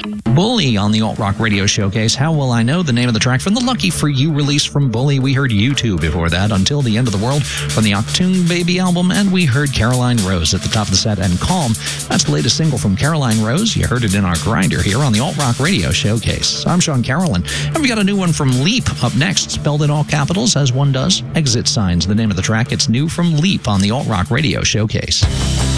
Bully on the Alt Rock Radio Showcase. How Will I Know? The name of the track from the Lucky For You release from Bully. We heard U2 before that, Until the End of the World from the Achtung Baby album, and we heard Caroline Rose at the top of the set, and Calm. That's the latest single from Caroline Rose. You heard it in our grinder here on the Alt Rock Radio Showcase. I'm Sean Carolyn, and we got a new one from Leap up next, spelled in all capitals, as one does. Exit Signs, the name of the track. It's new from Leap on the Alt Rock Radio Showcase.